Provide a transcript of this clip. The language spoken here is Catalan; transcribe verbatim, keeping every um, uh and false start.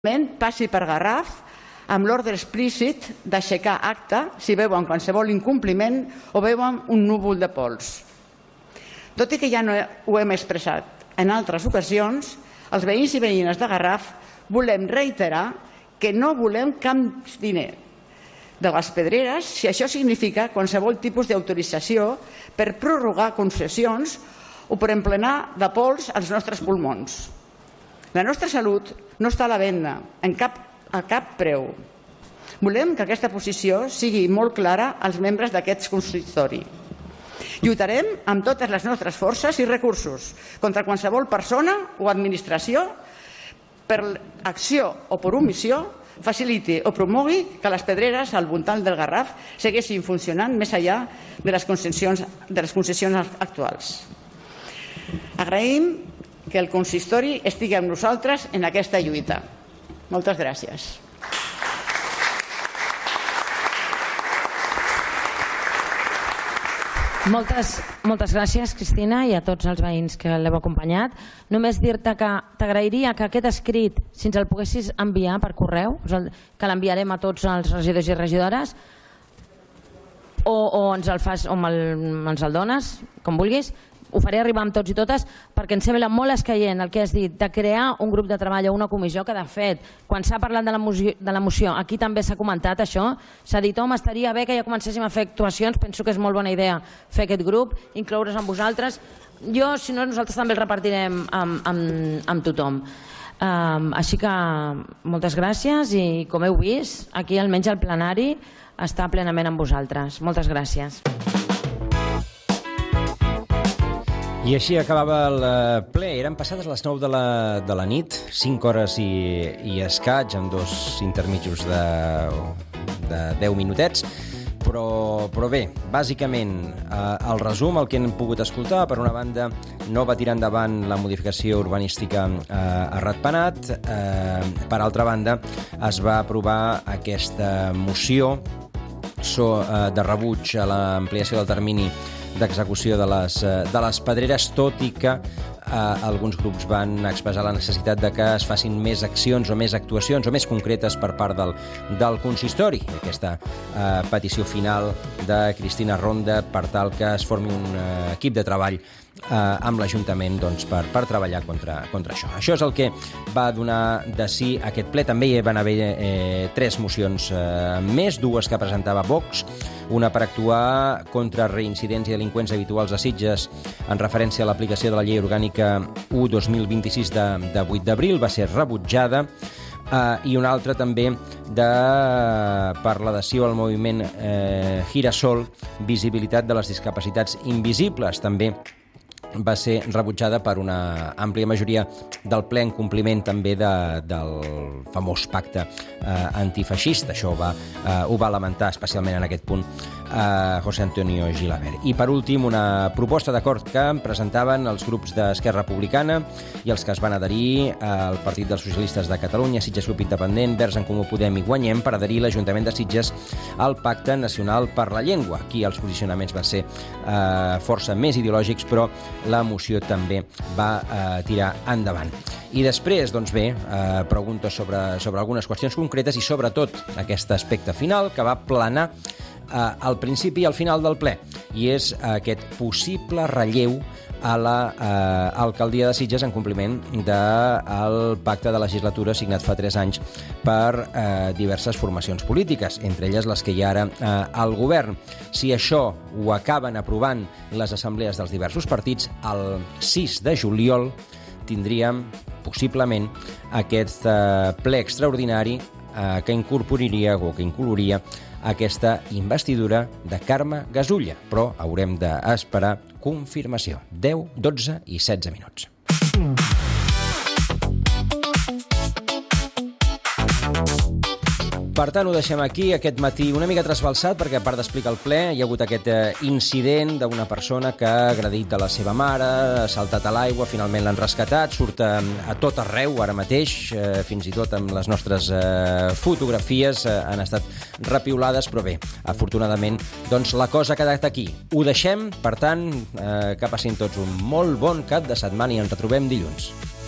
passi per Garraf amb l'ordre explícit d'aixecar acta si veuen qualsevol incompliment o veuen un núvol de pols. Tot i que ja no ho hem expressat en altres ocasions, els veïns i veïnes de Garraf volem reiterar que no volem cap diner de les pedreres si això significa qualsevol tipus d'autorització per prorrogar concessions o per emplenar de pols els nostres pulmons. La nostra salut no està a la venda en cap, a cap preu. Volem que aquesta posició sigui molt clara als membres d'aquest consistori. Lluitarem amb totes les nostres forces i recursos contra qualsevol persona o administració per acció o per omissió faciliti o promogui que les pedreres al voltant del Garraf segueixin funcionant més enllà de les concessions, de les concessions actuals. Agraïm que el consistori estigui amb nosaltres en aquesta lluita. Moltes gràcies. Moltes, moltes gràcies, Cristina, i a tots els veïns que l'heu acompanyat. Només dir-te que t'agrairia que aquest escrit, si ens el poguessis enviar per correu, que l'enviarem a tots els regidors i regidores, o, o ens el fas, o ens el dones, com vulguis, ho faré arribar amb tots i totes perquè em sembla molt escaient el que has dit de crear un grup de treball o una comissió que de fet quan s'ha parlat de la, moció, de la moció aquí també s'ha comentat això, s'ha dit home estaria bé que ja comencéssim a fer actuacions, penso que és molt bona idea fer aquest grup, incloure's amb vosaltres, jo si no nosaltres també el repartirem amb, amb, amb tothom. Um, així que moltes gràcies i com heu vist aquí almenys el plenari està plenament amb vosaltres. Moltes gràcies. I així acabava el ple. Eren passades les nou de la, de la nit, cinc hores i, i escaig, amb dos intermitjos de, de deu minutets. Però, però bé, bàsicament, eh, el resum, el que hem pogut escoltar, per una banda, no va tirar endavant la modificació urbanística eh, a Ratpenat. Eh, per altra banda, es va aprovar aquesta moció so, eh, de rebuig a l'ampliació del termini d'execució de les, de les pedreres, tot i que eh, alguns grups van expressar la necessitat de que es facin més accions o més actuacions o més concretes per part del, del consistori. Aquesta eh, petició final de Cristina Ronda per tal que es formi un eh, equip de treball eh, amb l'Ajuntament doncs, per, per treballar contra, contra això. Això és el que va donar de sí aquest ple. També hi van haver eh, tres mocions eh, més, dues que presentava Vox, una per actuar contra reincidents i delinqüents habituals a Sitges en referència a l'aplicació de la llei orgànica u dos mil vint-i-sis de, de vuit d'abril, va ser rebutjada, eh, i una altra també de, per l'adhesió al moviment eh, Girasol, visibilitat de les discapacitats invisibles, també va ser rebutjada per una àmplia majoria del ple en compliment també de, del famós pacte eh, antifeixista. Això ho va, eh, ho va lamentar especialment en aquest punt eh, José Antonio Gilabert. I per últim, una proposta d'acord que presentaven els grups d'Esquerra Republicana i els que es van adherir al Partit dels Socialistes de Catalunya, Sitges Grup Independent, Verds en Comú Podem i Guanyem per adherir l'Ajuntament de Sitges al Pacte Nacional per la Llengua. Aquí els posicionaments van ser eh, força més ideològics, però la moció també va eh, tirar endavant. I després, doncs bé, eh, preguntes sobre, sobre algunes qüestions concretes i sobretot aquest aspecte final que va planar eh, al principi i al final del ple, i és aquest possible relleu a la eh, alcaldia de Sitges en compliment del pacte de legislatura signat fa tres anys per eh, diverses formacions polítiques, entre elles les que hi ha ara eh, al govern. Si això ho acaben aprovant les assemblees dels diversos partits, el sis de juliol tindríem possiblement aquest eh, ple extraordinari eh, que incorporaria o que inclouria aquesta investidura de Carme Gasulla, però haurem d'esperar confirmació. deu, dotze i setze minuts. Per tant, ho deixem aquí aquest matí una mica trasbalsat perquè a part d'explicar el ple hi ha hagut aquest eh, incident d'una persona que ha agredit a la seva mare, ha saltat a l'aigua, finalment l'han rescatat, surt a, a tot arreu ara mateix, eh, fins i tot amb les nostres eh, fotografies eh, han estat repiulades, però bé, afortunadament doncs la cosa ha quedat aquí. Ho deixem, per tant, eh, que passin tots un molt bon cap de setmana i ens retrobem dilluns.